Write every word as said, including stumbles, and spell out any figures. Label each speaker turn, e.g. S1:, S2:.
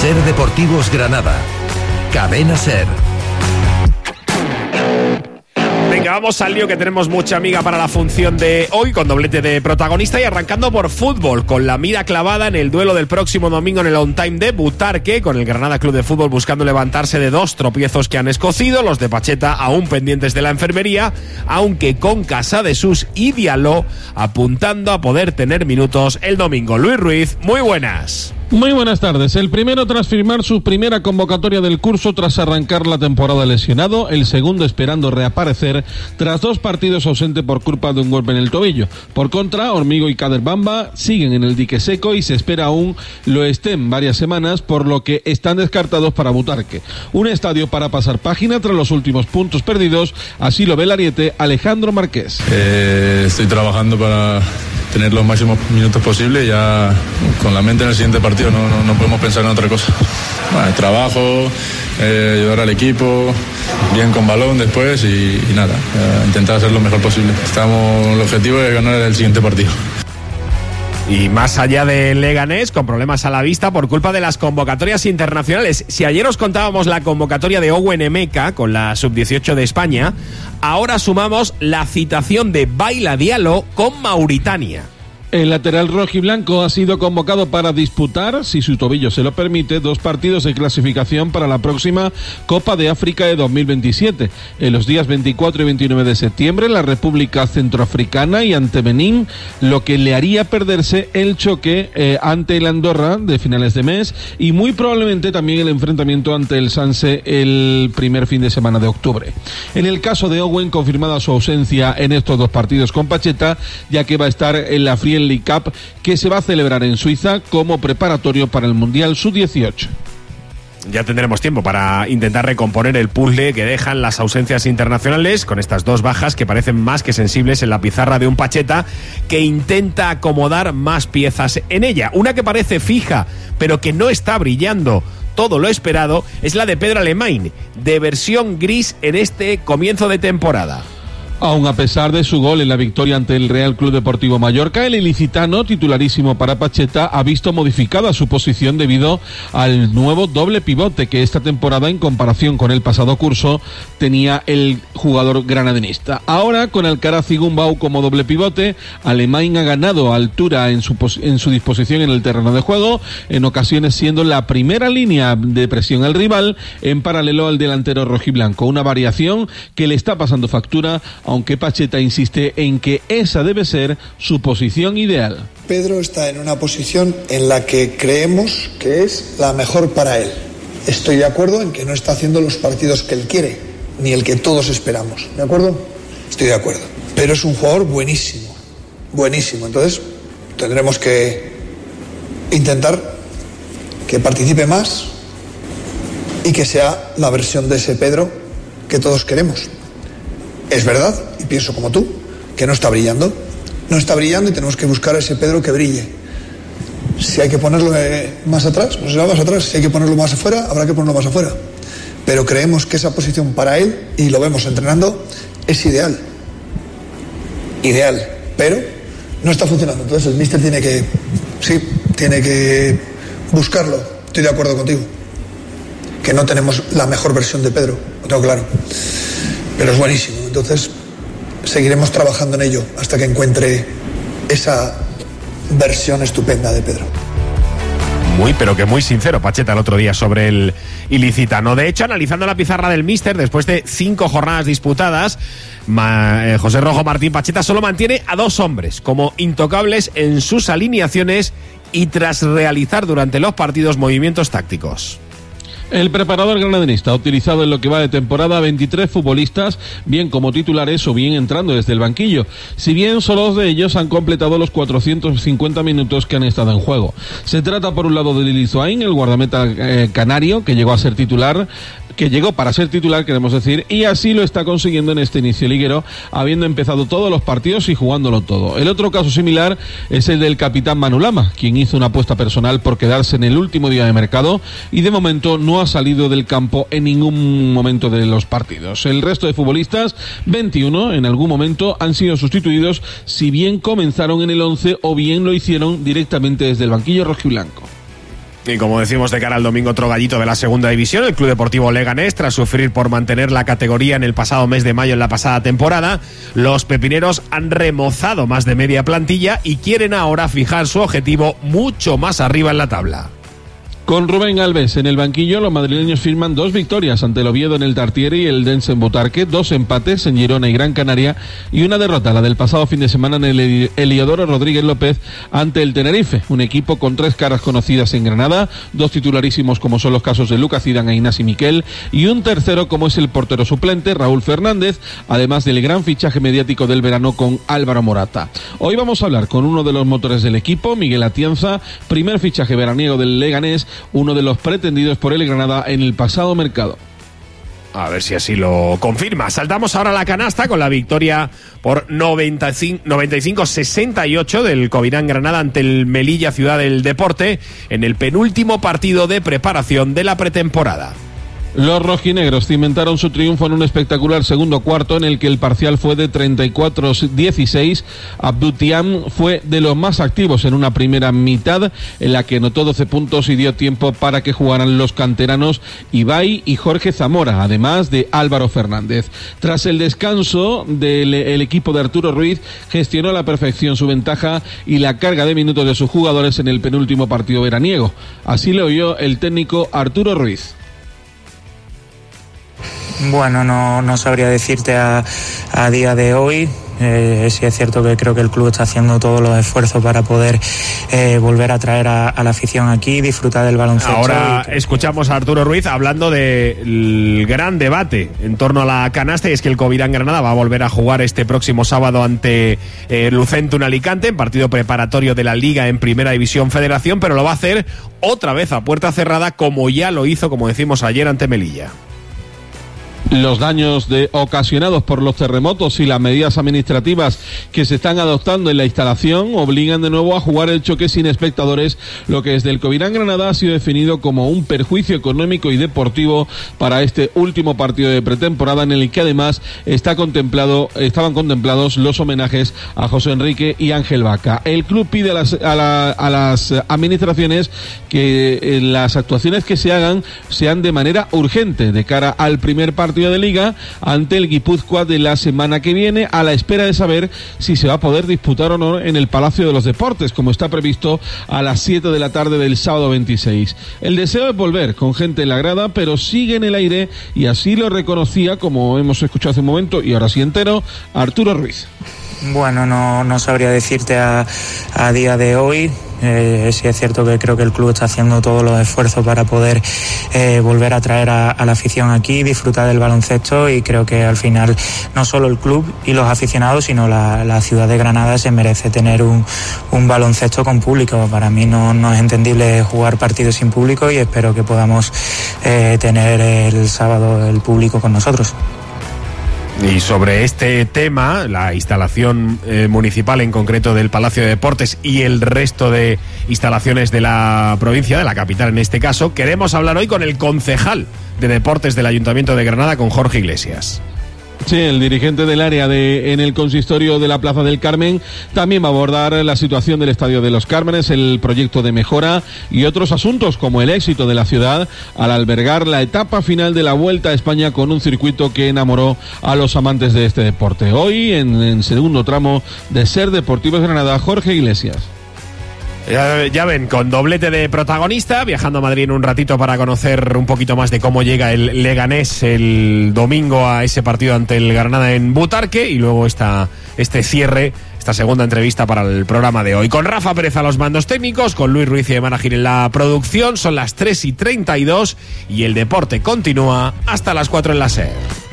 S1: Ser Deportivos Granada. Cadena Ser.
S2: Venga, vamos al lío, que tenemos mucha amiga para la función de hoy, con doblete de protagonista, y arrancando por fútbol, con la mira clavada en el duelo del próximo domingo en el On Time de Butarque, con el Granada Club de Fútbol buscando levantarse de dos tropiezos que han escocido, los de Pacheta aún pendientes de la enfermería, aunque con Casadesús y Diallo apuntando a poder tener minutos el domingo. Luis Ruiz, muy buenas.
S3: Muy buenas tardes. El primero tras firmar su primera convocatoria del curso tras arrancar la temporada lesionado, el segundo esperando reaparecer tras dos partidos ausente por culpa de un golpe en el tobillo. Por contra, Hormigo y Kader Bamba siguen en el dique seco y se espera aún lo estén varias semanas, por lo que están descartados para Butarque. Un estadio para pasar página tras los últimos puntos perdidos, así lo ve el ariete Alejandro Marqués.
S4: Eh, estoy trabajando para tener los máximos minutos posibles, ya con la mente en el siguiente partido, no, no, no podemos pensar en otra cosa. Bueno, trabajo, eh, ayudar al equipo, bien con balón después y, y nada, eh, intentar hacer lo mejor posible. Estamos, el objetivo es ganar el siguiente partido.
S2: Y más allá del Leganés, con problemas a la vista por culpa de las convocatorias internacionales. Si ayer os contábamos la convocatoria de Owen Emeka con la sub dieciocho de España, ahora sumamos la citación de Baila Diallo con Mauritania.
S3: El lateral rojiblanco ha sido convocado para disputar, si su tobillo se lo permite, dos partidos de clasificación para la próxima Copa de África de dos mil veintisiete. En los días veinticuatro y veintinueve de septiembre, en la República Centroafricana y ante Benín, lo que le haría perderse el choque eh, ante el Andorra de finales de mes y muy probablemente también el enfrentamiento ante el Sanse el primer fin de semana de octubre. En el caso de Owen, confirmada su ausencia en estos dos partidos con Pacheta, ya que va a estar en la Friendly Cup, que se va a celebrar en Suiza como preparatorio para el Mundial sub dieciocho.
S2: Ya tendremos tiempo para intentar recomponer el puzzle que dejan las ausencias internacionales, con estas dos bajas que parecen más que sensibles en la pizarra de un Pacheta que intenta acomodar más piezas en ella. Una que parece fija, pero que no está brillando todo lo esperado, es la de Pedro Alemany, de versión gris en este comienzo de temporada.
S3: Aun a pesar de su gol en la victoria ante el Real Club Deportivo Mallorca, el ilicitano, titularísimo para Pacheta, ha visto modificada su posición debido al nuevo doble pivote que esta temporada, en comparación con el pasado curso, tenía el jugador granadinista. Ahora, con Alcaraz y Gumbau como doble pivote, Alemany ha ganado altura en su, en su disposición en el terreno de juego, en ocasiones siendo la primera línea de presión al rival, en paralelo al delantero rojiblanco. Una variación que le está pasando factura, aunque Pacheta insiste en que esa debe ser su posición ideal.
S5: Pedro está en una posición en la que creemos que es la mejor para él. Estoy de acuerdo en que no está haciendo los partidos que él quiere, ni el que todos esperamos. ¿De acuerdo? Estoy de acuerdo. Pero es un jugador buenísimo, buenísimo. Entonces tendremos que intentar que participe más y que sea la versión de ese Pedro que todos queremos. Es verdad, y pienso como tú, que no está brillando. No está brillando y tenemos que buscar a ese Pedro que brille. Si hay que ponerlo más atrás, pues será más atrás. Si hay que ponerlo más afuera, habrá que ponerlo más afuera. Pero creemos que esa posición para él, y lo vemos entrenando, es ideal. Ideal. Pero no está funcionando. Entonces el míster tiene que, sí, tiene que buscarlo. Estoy de acuerdo contigo. Que no tenemos la mejor versión de Pedro, lo tengo claro. Pero es buenísimo, entonces seguiremos trabajando en ello hasta que encuentre esa versión estupenda de Pedro.
S2: Muy, pero que muy sincero Pacheta el otro día sobre el ilicitano. De hecho, analizando la pizarra del míster, después de cinco jornadas disputadas, Ma, eh, José Rojo Martín Pacheta solo mantiene a dos hombres como intocables en sus alineaciones y tras realizar durante los partidos movimientos tácticos.
S3: El preparador granadinista ha utilizado en lo que va de temporada veintitrés futbolistas, bien como titulares o bien entrando desde el banquillo. Si bien solo dos de ellos han completado los cuatrocientos cincuenta minutos que han estado en juego. Se trata por un lado de Lili Zoain, el guardameta eh, canario, que llegó a ser titular, que llegó para ser titular, queremos decir, y así lo está consiguiendo en este inicio liguero, habiendo empezado todos los partidos y jugándolo todo. El otro caso similar es el del capitán Manu Lama, quien hizo una apuesta personal por quedarse en el último día de mercado y de momento no ha salido del campo en ningún momento de los partidos. El resto de futbolistas, veintiuno, en algún momento han sido sustituidos, si bien comenzaron en el once o bien lo hicieron directamente desde el banquillo rojiblanco.
S2: Y como decimos, de cara al domingo, otro gallito de la segunda división, el Club Deportivo Leganés, tras sufrir por mantener la categoría en el pasado mes de mayo en la pasada temporada, los pepineros han remozado más de media plantilla y quieren ahora fijar su objetivo mucho más arriba en la tabla.
S3: Con Rubén Alves en el banquillo, los madrileños firman dos victorias ante el Oviedo en el Tartiere y el Dense en Butarque, dos empates en Girona y Gran Canaria y una derrota, la del pasado fin de semana en el Heliodoro Rodríguez López ante el Tenerife, un equipo con tres caras conocidas en Granada, dos titularísimos como son los casos de Lucas Zidane e Iñaki Miquel y un tercero como es el portero suplente Raúl Fernández, además del gran fichaje mediático del verano con Álvaro Morata. Hoy vamos a hablar con uno de los motores del equipo, Miguel Atienza, primer fichaje veraniego del Leganés, uno de los pretendidos por el Granada en el pasado mercado.
S2: A ver si así lo confirma. Saltamos ahora a la canasta con la victoria por noventa y cinco a sesenta y ocho del Covirán Granada ante el Melilla Ciudad del Deporte en el penúltimo partido de preparación de la pretemporada.
S3: Los rojinegros cimentaron su triunfo en un espectacular segundo cuarto en el que el parcial fue de treinta y cuatro a dieciséis. Abdutiam fue de los más activos en una primera mitad en la que anotó doce puntos y dio tiempo para que jugaran los canteranos Ibai y Jorge Zamora, además de Álvaro Fernández. Tras el descanso del el equipo de Arturo Ruiz, gestionó a la perfección su ventaja y la carga de minutos de sus jugadores en el penúltimo partido veraniego. Así lo oyó el técnico Arturo Ruiz.
S6: Bueno, no, no sabría decirte a, a día de hoy. Eh, sí es cierto que creo que el club está haciendo todos los esfuerzos para poder eh, volver a traer a, a la afición aquí, disfrutar del baloncesto.
S2: Ahora
S6: y...
S2: escuchamos a Arturo Ruiz hablando del gran debate en torno a la canasta, y es que el Covirán Granada va a volver a jugar este próximo sábado ante eh, Lucentum Alicante, en partido preparatorio de la Liga en Primera División Federación, pero lo va a hacer otra vez a puerta cerrada, como ya lo hizo, como decimos ayer, ante Melilla.
S3: Los daños de, ocasionados por los terremotos y las medidas administrativas que se están adoptando en la instalación obligan de nuevo a jugar el choque sin espectadores, lo que desde el Covirán Granada ha sido definido como un perjuicio económico y deportivo para este último partido de pretemporada, en el que además está contemplado, estaban contemplados los homenajes a José Enrique y Ángel Vaca. El club pide a las, a la, a las administraciones que eh, las actuaciones que se hagan sean de manera urgente de cara al primer partido de Liga ante el Guipúzcoa de la semana que viene, a la espera de saber si se va a poder disputar o no en el Palacio de los Deportes, como está previsto a las siete de la tarde del sábado veintiséis. El deseo es volver con gente en la grada, pero sigue en el aire, y así lo reconocía, como hemos escuchado hace un momento y ahora sí entero, Arturo Ruiz.
S6: Bueno, no, no sabría decirte a, a día de hoy. Eh, sí es cierto que creo que el club está haciendo todos los esfuerzos para poder eh, volver a traer a, a la afición aquí, disfrutar del baloncesto, y creo que al final no solo el club y los aficionados, sino la, la ciudad de Granada se merece tener un, un baloncesto con público. Para mí no, no es entendible jugar partidos sin público, y espero que podamos eh, tener el sábado el público con nosotros.
S2: Y sobre este tema, la instalación eh, municipal, en concreto del Palacio de Deportes, y el resto de instalaciones de la provincia, de la capital en este caso, queremos hablar hoy con el concejal de Deportes del Ayuntamiento de Granada, con Jorge Iglesias.
S3: Sí, el dirigente del área de en el consistorio de la Plaza del Carmen también va a abordar la situación del Estadio de los Cármenes, el proyecto de mejora y otros asuntos, como el éxito de la ciudad al albergar la etapa final de la Vuelta a España, con un circuito que enamoró a los amantes de este deporte. Hoy, en el segundo tramo de Ser Deportivos Granada, Jorge Iglesias.
S2: Ya, ya ven, con doblete de protagonista, viajando a Madrid en un ratito para conocer un poquito más de cómo llega el Leganés el domingo a ese partido ante el Granada en Butarque, y luego esta, este cierre, esta segunda entrevista para el programa de hoy. Con Rafa Pérez a los mandos técnicos, con Luis Ruiz y Emana Gil en la producción. Son las tres y treinta y dos y el deporte continúa hasta las cuatro en la SER.